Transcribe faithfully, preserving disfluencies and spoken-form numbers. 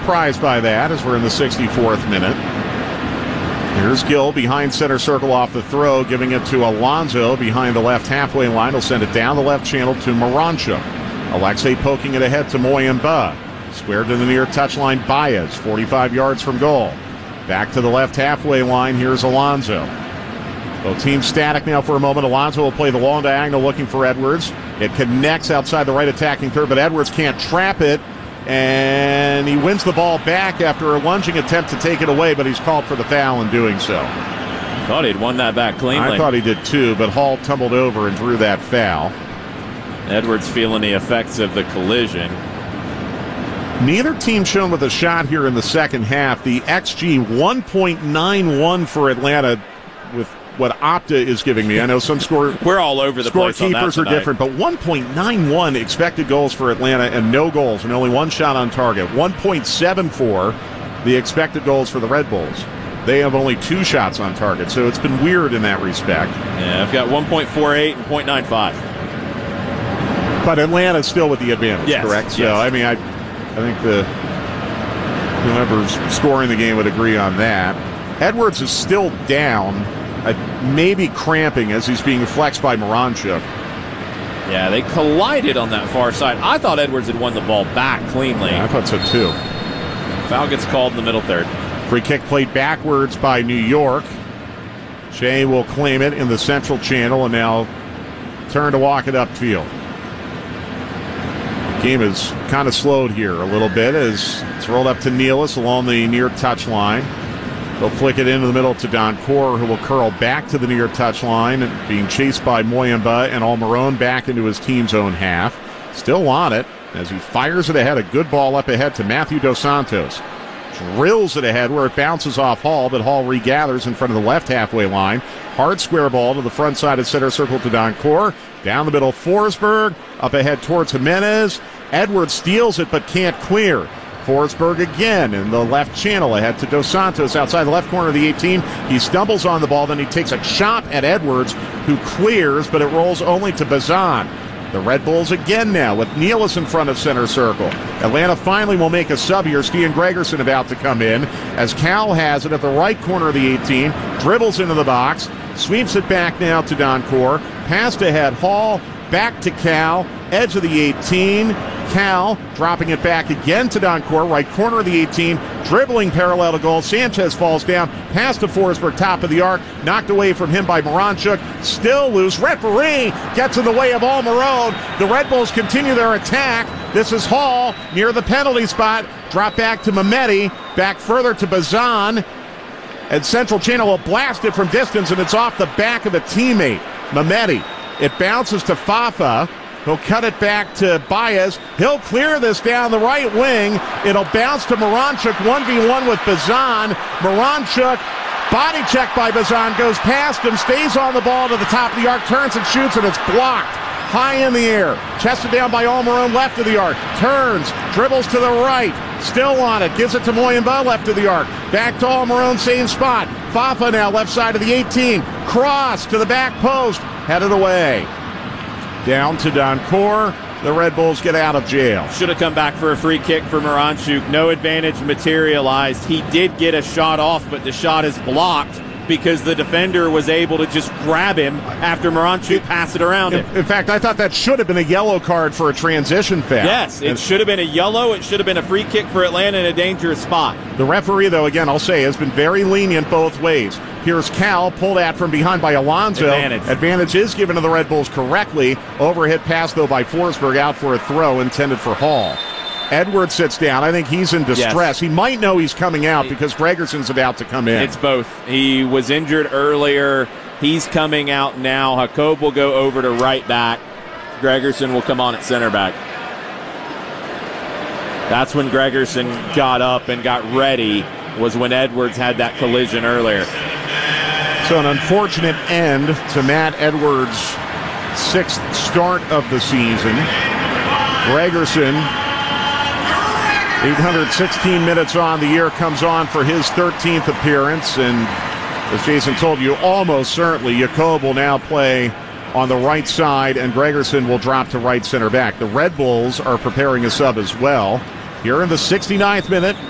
surprised by that as we're in the sixty-fourth minute. Here's Gill behind center circle off the throw, giving it to Alonso behind the left halfway line. He'll send it down the left channel to Moranchuk. Alexei poking it ahead to Moyemba. Squared to the near touchline, Baez, forty-five yards from goal. Back to the left halfway line, here's Alonso. Both teams static now for a moment. Alonso will play the long diagonal looking for Edwards. It connects outside the right attacking third, but Edwards can't trap it. And he wins the ball back after a lunging attempt to take it away, but he's called for the foul in doing so. I thought he'd won that back cleanly. I thought he did too, but Hall tumbled over and drew that foul. Edwards feeling the effects of the collision. Neither team shown with a shot here in the second half. The X G one point nine one for Atlanta with what Opta is giving me. I know some score we're all over the place on that scorekeepers are different, but one point nine one expected goals for Atlanta and no goals and only one shot on target. one point seven four the expected goals for the Red Bulls. They have only two shots on target, so it's been weird in that respect. Yeah, I've got one point four eight and point nine five. But Atlanta's still with the advantage, yes, correct? So, yes. I mean, I, I think the whoever's scoring the game would agree on that. Edwards is still down, uh, maybe cramping as he's being flexed by Moranchuk. Yeah, they collided on that far side. I thought Edwards had won the ball back cleanly. Yeah, I thought so too. Foul gets called in the middle third. Free kick played backwards by New York. Shea will claim it in the central channel and now turn to walk it upfield. Game is kind of slowed here a little bit as it's rolled up to Nealis along the near touch line. They'll flick it into the middle to Doncourt, who will curl back to the near touch line, being chased by Moyemba and Almiron back into his team's own half. Still on it as he fires it ahead. A good ball up ahead to Matthew Dos Santos. Drills it ahead where it bounces off Hall, but Hall regathers in front of the left halfway line. Hard square ball to the front side of center circle to Doncourt. Down the middle, Forsberg. Up ahead towards Jimenez. Edwards steals it but can't clear. Forsberg again in the left channel ahead to Dos Santos outside the left corner of the eighteen. He stumbles on the ball, then he takes a chop at Edwards, who clears, but it rolls only to Bazan. The Red Bulls again now with Nealis in front of center circle. Atlanta finally will make a sub here. Stian Gregerson about to come in as Cal has it at the right corner of the eighteen. Dribbles into the box. Sweeps it back now to Doncourt. Pass ahead. Hall back to Cal. Edge of the eighteen. Cal dropping it back again to Doncourt. Right corner of the eighteen. Dribbling parallel to goal. Sanchez falls down. Pass to Forsberg. Top of the arc. Knocked away from him by Moranchuk. Still loose. Referee gets in the way of Almiron. The Red Bulls continue their attack. This is Hall near the penalty spot. Drop back to Mehmeti. Back further to Bazan. And Central Channel will blast it from distance, and it's off the back of a teammate, Mehmeti. It bounces to Fafa. He'll cut it back to Baez. He'll clear this down the right wing. It'll bounce to Moranchuk, one v one with Bazan. Moranchuk, body check by Bazan, goes past him, stays on the ball to the top of the arc, turns and shoots, and it's blocked. High in the air. Chested down by Almiron, left of the arc. Turns, dribbles to the right. Still on it. Gives it to Moyemba, left of the arc. Back to Almiron, same spot. Fafa now, left side of the eighteen. Cross to the back post. Headed away. Down to Doncourt. The Red Bulls get out of jail. Should have come back for a free kick for Moranchuk. No advantage materialized. He did get a shot off, but the shot is blocked because the defender was able to just grab him after Moranchuk passed it around him. In, in fact, I thought that should have been a yellow card for a transition foul. Yes, it and should have been a yellow. It should have been a free kick for Atlanta in a dangerous spot. The referee, though, again, I'll say, has been very lenient both ways. Here's Cal, pulled at from behind by Alonso. Advantage. Advantage is given to the Red Bulls correctly. Overhead pass, though, by Forsberg out for a throw intended for Hall. Edwards sits down. I think he's in distress. Yes. He might know he's coming out because Gregerson's about to come in. It's both. He was injured earlier. He's coming out now. Jacob will go over to right back. Gregerson will come on at center back. That's when Gregerson got up and got ready, was when Edwards had that collision earlier. So an unfortunate end to Matt Edwards' sixth start of the season. Gregerson, eight hundred sixteen minutes on the year, comes on for his thirteenth appearance. And as Jason told you, almost certainly Jacob will now play on the right side and Gregerson will drop to right center back. The Red Bulls are preparing a sub as well. Here in the sixty-ninth minute,